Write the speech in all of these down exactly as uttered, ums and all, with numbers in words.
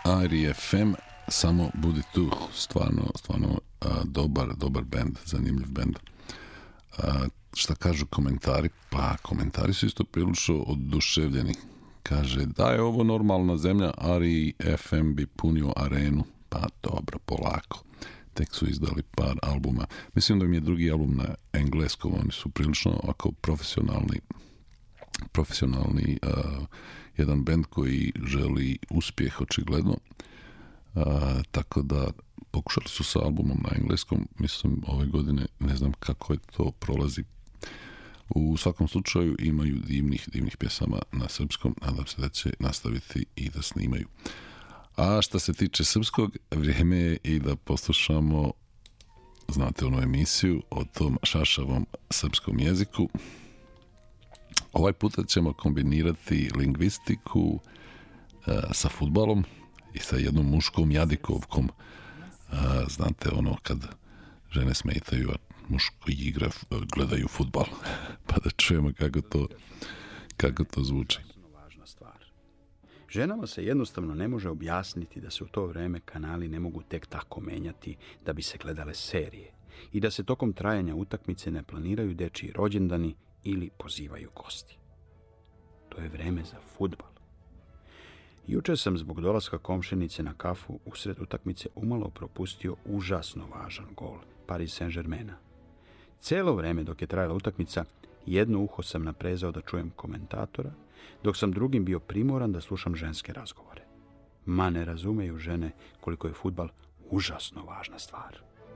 R I F M, samo budi tu, stvarno, stvarno a, dobar, dobar band, zanimljiv band. A, šta kažu komentari? Pa komentari su isto prilično oduševljeni. Kaže, da je ovo normalna zemlja, R I F M bi punio arenu. Pa dobro, polako. Tek su izdali par albuma. Mislim da im je drugi album na engleskom, oni su prilično ovako profesionalni, profesionalni uh, jedan band koji želi uspjeh očigledno. Uh, tako da pokušali su sa albumom na engleskom, mislim ove godine, ne znam kako je to prolazi. U svakom slučaju imaju divnih, divnih pjesama na srpskom, nadam se da će nastaviti i da snimaju. A što se tiče srpskog, vrijeme je i da poslušamo, znate, onu emisiju o tom šašavom srpskom jeziku. Ovaj puta ćemo kombinirati lingvistiku uh, sa fudbalom i sa jednom muškom jadikovkom. Uh, znate, ono kad žene smetaju, a muško igra, gledaju fudbal. Pa da čujemo kako to, kako to zvuči. Ženama se jednostavno ne može objasniti da se u to vrijeme kanali ne mogu tek tako menjati da bi se gledale serije i da se tokom trajanja utakmice ne planiraju dečiji rođendani ili pozivaju gosti. To je vrijeme za fudbal. Jučer sam zbog dolaska komšinice na kafu usred utakmice umalo propustio užasno važan gol Paris Saint-Germaina. Cijelo vrijeme dok je trajala utakmica, jedno uho sam naprezao da čujem komentatora, dok sam drugim bio primoran da slušam ženske razgovore. Ma ne razumeju žene koliko je fudbal užasno važna stvar.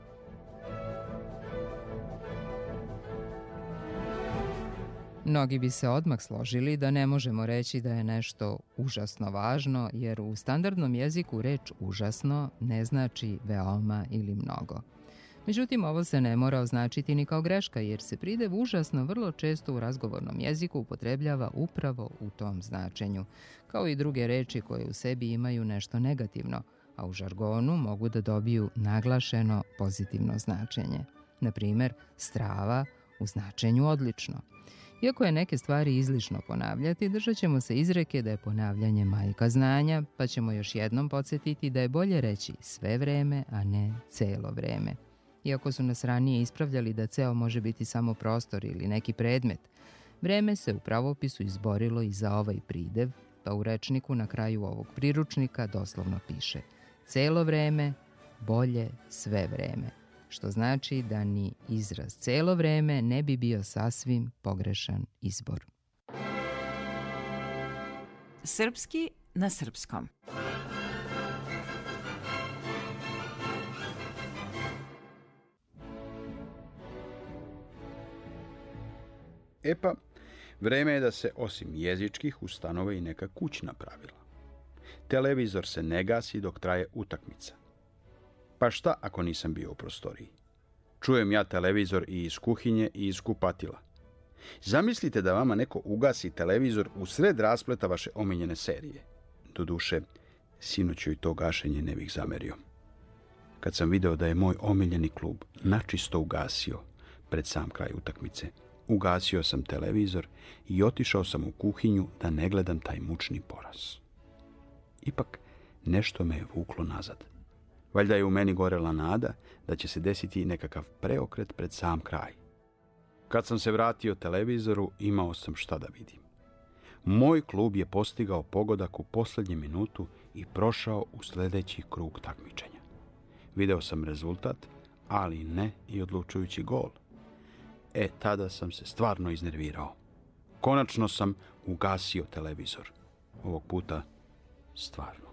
Mnogi bi se odmah složili da ne možemo reći da je nešto užasno važno, jer u standardnom jeziku reč užasno ne znači veoma ili mnogo. Međutim, ovo se ne mora označiti ni kao greška, jer se pridev užasno vrlo često u razgovornom jeziku upotrebljava upravo u tom značenju, kao i druge reči koje u sebi imaju nešto negativno, a u žargonu mogu da dobiju naglašeno pozitivno značenje. Na primjer, strava u značenju odlično. Iako je neke stvari izlišno ponavljati, držat ćemo se izreke da je ponavljanje majka znanja, pa ćemo još jednom podsjetiti da je bolje reći sve vreme, a ne celo vreme. Iako su nas ranije ispravljali da ceo može biti samo prostor ili neki predmet, vreme se u pravopisu izborilo i za ovaj pridev, pa u rečniku na kraju ovog priručnika doslovno piše celo vreme, bolje sve vreme, što znači da ni izraz celo vreme ne bi bio sasvim pogrešan izbor. Srpski na srpskom. E pa, vreme je da se osim jezičkih ustanove i neka kućna pravila. Televizor se ne gasi dok traje utakmica. Pa šta ako nisam bio u prostoriji? Čujem ja televizor i iz kuhinje i iz kupatila. Zamislite da vama neko ugasi televizor u sred raspleta vaše omiljene serije. Doduše, sinoću i to gašenje ne bih zamerio. Kad sam video da je moj omiljeni klub načisto ugasio pred sam kraj utakmice, ugasio sam televizor i otišao sam u kuhinju da ne gledam taj mučni poraz. Ipak, nešto me je vuklo nazad. Valjda je u meni gorela nada da će se desiti nekakav preokret pred sam kraj. Kad sam se vratio televizoru, imao sam šta da vidim. Moj klub je postigao pogodak u posljednju minutu i prošao u sljedeći krug takmičenja. Video sam rezultat, ali ne i odlučujući gol. E, tada sam se stvarno iznervirao. Konačno sam ugasio televizor. Ovog puta stvarno.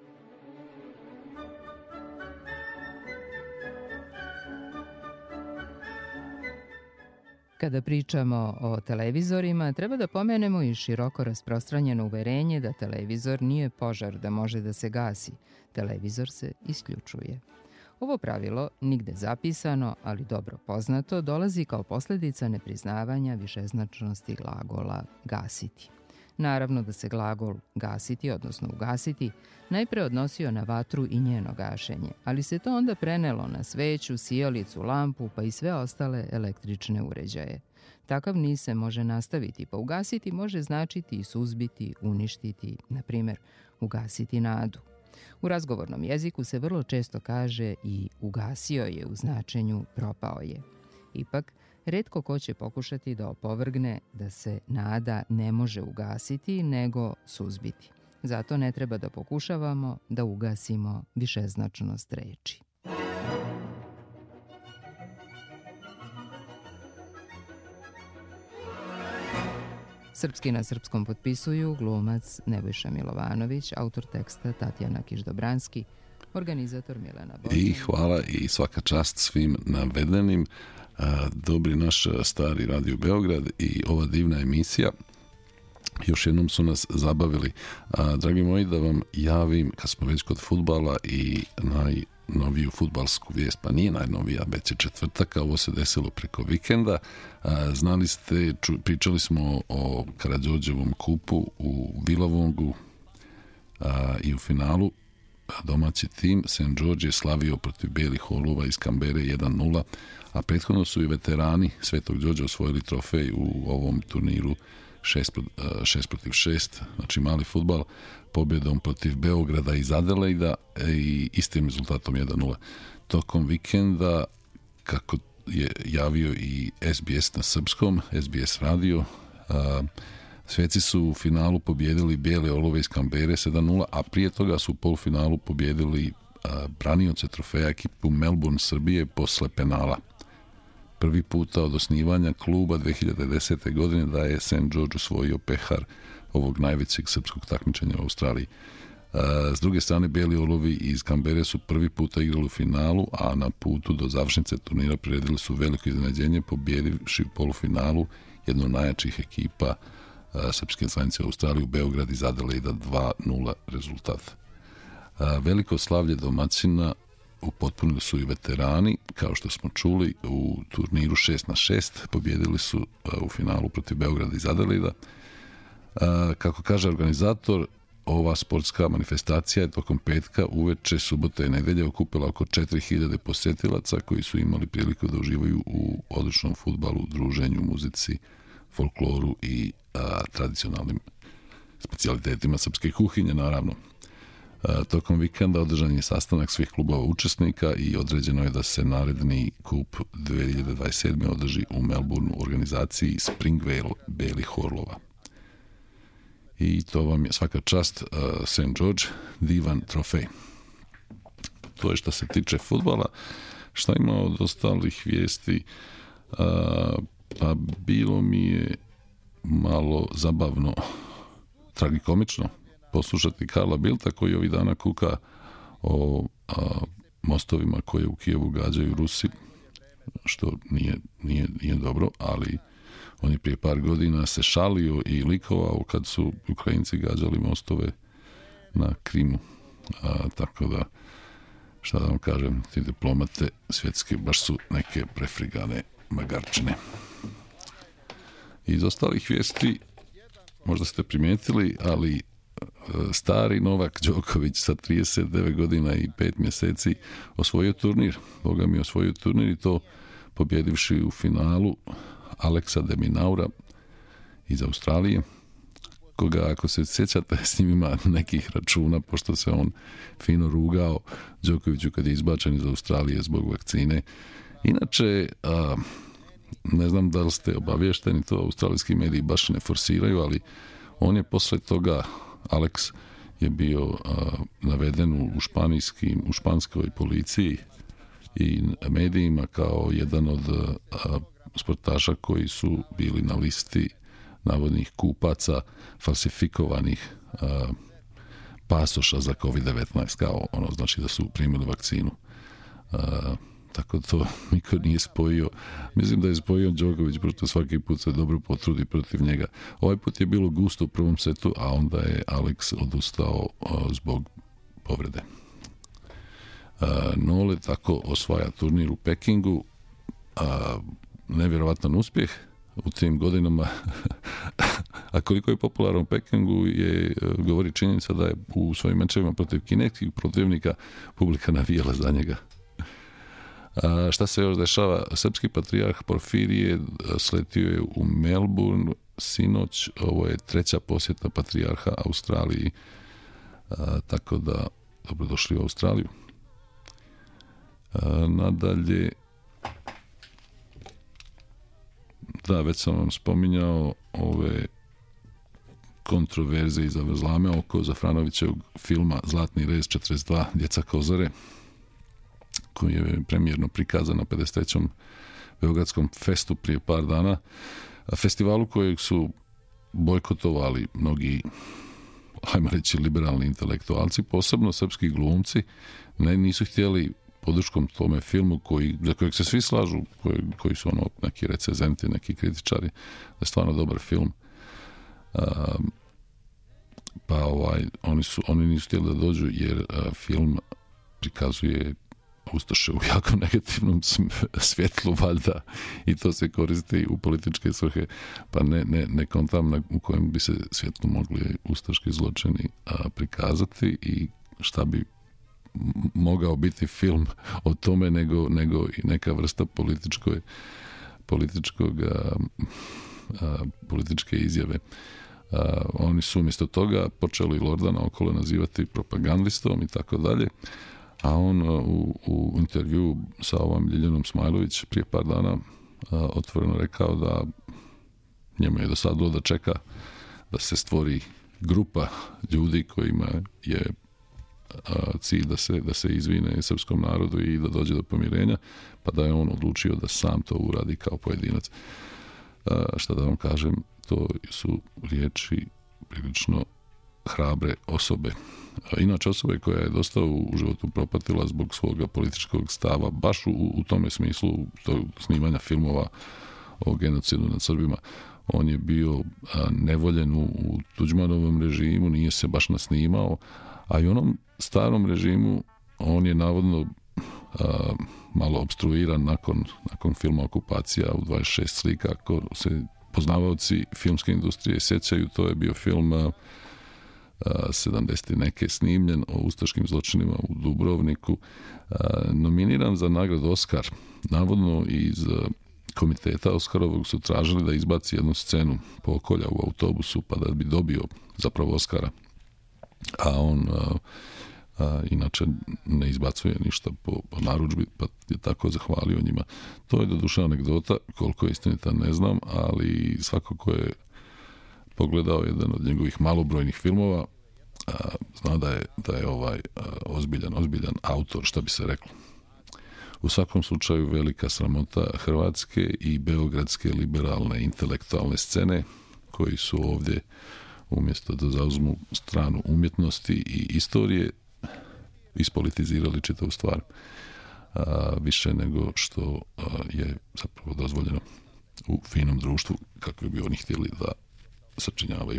Kada pričamo o televizorima, treba da pomenemo i široko rasprostranjeno uverenje da televizor nije požar da može da se gasi. Televizor se isključuje. Ovo pravilo, nigde zapisano, ali dobro poznato, dolazi kao posljedica nepriznavanja višeznačnosti glagola gasiti. Naravno da se glagol gasiti, odnosno ugasiti, najpre odnosio na vatru i njeno gašenje, ali se to onda prenelo na sveću, sijalicu, lampu pa i sve ostale električne uređaje. Takav niz se može nastaviti, pa ugasiti može značiti i suzbiti, uništiti, na primjer, ugasiti nadu. U razgovornom jeziku se vrlo često kaže i ugasio je u značenju propao je. Ipak, retko ko će pokušati da opovrgne da se nada ne može ugasiti, nego suzbiti. Zato ne treba da pokušavamo da ugasimo višeznačnost reči. Srpski na srpskom potpisuju glumac Nebojša Milovanović, autor teksta Tatjana Kiš-Dobranski, organizator Milena Božan. I hvala i svaka čast svim navedenim. Dobri naš stari Radio Beograd i ova divna emisija. Još jednom su nas zabavili. Dragi moji, da vam javim, kad smo već kod fudbala, i najnoviju fudbalsku vijest, pa nije najnovija, već je četvrtak, a ovo se desilo preko vikenda. Znali ste, ču, pričali smo o Karađorđevom kupu u Villavongu a, i u finalu domaći tim Saint George je slavio protiv Belih Orlova iz Kambere jedan nula, a prethodno su i veterani Svetog Đorđa osvojili trofej u ovom turniru šest protiv šest, znači mali fudbal, pobjedom protiv Beograda iz Adelejda i istim rezultatom jedan nula. Tokom vikenda, kako je javio i S B S na srpskom, S B S radio, a, Sveci su u finalu pobjedili Bijele Orlove iz Kambere sedam nula, a prije toga su u polufinalu pobjedili a, branioce trofeja ekipu Melbourne Srbije posle penala. Prvi puta od osnivanja kluba dve hiljade desete. godine da je Saint George osvojio pehar ovog najvećeg srpskog takmičenja u Australiji. S druge strane, Bijeli Orlovi iz Kambere su prvi puta igrali u finalu, a na putu do završnice turnira priredili su veliko iznenađenje, pobjedivši u polufinalu jednu od najjačih ekipa srpske zajednice u Australiji, Beograd iz Adelejda dva nula rezultat. Veliko slavlje domaćina upotpunili su i veterani, kao što smo čuli, u turniru šest na šest, pobjedili su u finalu protiv Beograda iz Adelejda. Kako kaže organizator, ova sportska manifestacija je tokom petka, uveče, subote i nedelje okupila oko četiri hiljade posjetilaca koji su imali priliku da uživaju u odličnom fudbalu, druženju, muzici, folkloru i a, tradicionalnim specijalitetima srpske kuhinje, naravno. A, tokom vikenda održan je sastanak svih klubova učesnika i određeno je da se naredni kup dve hiljade dvadeset sedme. održi u Melbourneu u organizaciji Springvale Belih Orlova. I to vam je svaka čast, uh, Saint George, divan trofej. To je što se tiče fudbala. Šta ima od ostalih vijesti? Uh, pa bilo mi je malo zabavno, tragikomično poslušati Karla Bildta koji ovih dana kuka o a, mostovima koje u Kijevu gađaju Rusi, što nije, nije, nije dobro, ali on je prije par godina se šalio i likovao kad su Ukrajinci gađali mostove na Krimu. A, tako da, šta da vam kažem, ti diplomate svjetske baš su neke prefrigane magarčine. Iz ostalih vijesti, možda ste primijetili, ali stari Novak Đoković sa trideset devet godina i pet mjeseci osvojio turnir. Boga mi osvojio turnir i to pobjedivši u finalu Aleksa de Minaura iz Australije, koga, ako se sjećate, s njim ima nekih računa, pošto se on fino rugao Đokoviću kad je izbačen iz Australije zbog vakcine. Inače, a, ne znam da li ste obavješteni, to australijski mediji baš ne forsiraju, ali on je posle toga, Alex je bio uh, naveden u, španijskim, u španskoj policiji i medijima kao jedan od uh, sportaša koji su bili na listi navodnih kupaca falsifikovanih uh, pasoša za kovid devetnaest, kao ono znači da su primili vakcinu. Uh, tako to niko nije spojio. Mislim da je spojio Đoković, pošto svaki put se dobro potrudi protiv njega. Ovaj put je bilo gusto u prvom setu, a onda je Alex odustao uh, zbog povrede. Uh, Nole tako osvaja turnir u Pekingu. Uh, nevjerovatan uspjeh u tim godinama. A koliko je popularan u Pekingu je, govori činjenica da je u svojim mečevima protiv kineskih protivnika publika navijala za njega. A šta se još dešava? Srpski patrijarh Porfirije sletio je u Melbourne sinoć. Ovo je treća posjeta patrijarha Australiji. A, tako da dobrodošli u Australiju. A, nadalje, da, već sam vam spominjao ove kontroverze i zavrzlame oko Zafranovićevog filma Zlatni rez četrdeset dva Djeca Kozare, koji je premijerno prikazan na pedeset trećem Beogradskom festu prije par dana, festivalu kojeg su bojkotovali mnogi, hajmo reći, liberalni intelektualci, posebno srpski glumci, ne, nisu htjeli podrškom tome filmu koji, za kojeg se svi slažu, koji, koji su ono neki recenzenti, neki kritičari, da je stvarno dobar film. A, pa ovaj, oni, su, oni nisu htjeli da dođu jer a, film prikazuje ustaše u jako negativnom svjetlu, valjda, i to se koristi u političke svrhe, pa ne, ne, ne kontam na, u kojem bi se svjetlu mogli ustaški zločini a, prikazati i šta bi mogao biti film o tome nego, nego i neka vrsta političkoj, političkog a, a, političke izjave. A, oni su umjesto toga počeli Lordana okolo nazivati propagandistom i tako dalje. A on u, u intervju sa ovom Ljiljanom Smajlović prije par dana a, otvoreno rekao da njemu je dosadilo da čeka da se stvori grupa ljudi kojima je a, cilj da se, da se izvine srpskom narodu i da dođe do pomirenja, pa da je on odlučio da sam to uradi kao pojedinac. A, šta da vam kažem, to su riječi prilično hrabre osobe. Inače osobe koja je dosta u životu propatila zbog svoga političkog stava, baš u, u tome smislu to snimanja filmova o genocidu nad Srbima. On je bio a, nevoljen u, u Tuđmanovom režimu, nije se baš nasnimao, a i onom starom režimu on je navodno a, malo obstruiran nakon, nakon filma Okupacija u dvadeset šest slika. Ako se poznavaoci filmske industrije sjećaju, to je bio film a, sedamdeset neke snimljen o ustaškim zločinima u Dubrovniku, nominiran za nagradu Oskar. Navodno iz komiteta Oskarovog su tražili da izbaci jednu scenu pokolja u autobusu pa da bi dobio zapravo Oskara, a on a, a, inače ne izbacuje ništa po, po narudžbi, pa je tako zahvalio njima. To je doduše anegdota, koliko je istinita ne znam, ali svako ko je pogledao jedan od njegovih malobrojnih filmova, a, zna da je, da je ovaj a, ozbiljan, ozbiljan autor, šta bi se reklo. U svakom slučaju velika sramota hrvatske i beogradske liberalne intelektualne scene koji su ovdje umjesto da zauzmu stranu umjetnosti i istorije ispolitizirali čitavu stvar a, više nego što a, je zapravo dozvoljeno u finom društvu kako bi oni htjeli da sačinjavaju.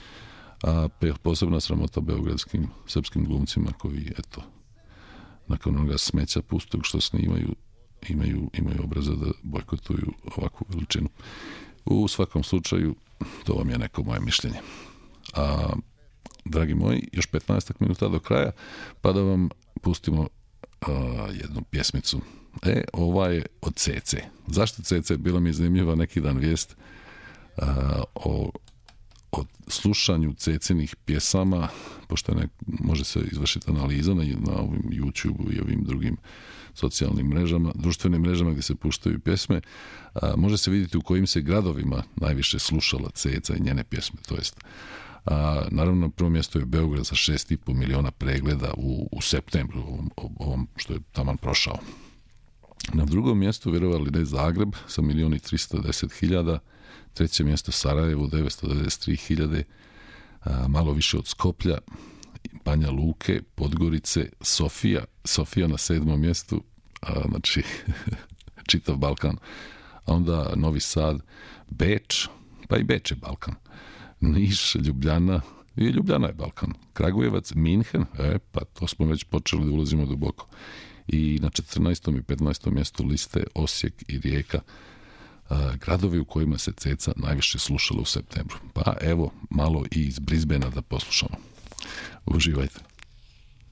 A posebna sramota beogradskim srpskim glumcima koji, eto, nakon onoga smeća pustog što snimaju, imaju, imaju obraza da bojkotuju ovakvu veličinu. U svakom slučaju, to vam je neko moje mišljenje. A, dragi moji, još petnaest minuta do kraja, pa da vam pustimo a, jednu pjesmicu. E, ova je od Cece. Zašto Cece? Bila mi je zanimljiva neki dan vijest a, o o slušanju Cecinih pjesama, pošto ne, može se izvršiti analiza na, na ovim YouTube-u i ovim drugim socijalnim mrežama, društvenim mrežama gdje se puštaju pjesme, a, može se vidjeti u kojim se gradovima najviše slušala Ceca i njene pjesme. To jest, a, naravno, na prvom mjestu je Beograd sa šest i po miliona pregleda u, u septembru, ovom, ovom što je taman prošao. Na drugom mjestu, vjerovali ne, Zagreb sa milion i tristo deset hiljada, treće mjesto Sarajevo, devetsto devedeset tri hiljade, malo više od Skoplja, Banja Luke, Podgorice, Sofija, Sofija na sedmom mjestu, a, znači čitav Balkan, a onda Novi Sad, Beč, pa i Beč je Balkan, Niš, Ljubljana, i Ljubljana je Balkan, Kragujevac, Minhen, e, pa to smo već počeli da ulazimo duboko, i na četrnaestom i petnaestom mjestu liste Osijek i Rijeka, gradovi u kojima se Ceca najviše slušala u septembru. Pa evo, malo i iz Brisbanea da poslušamo. Uživajte.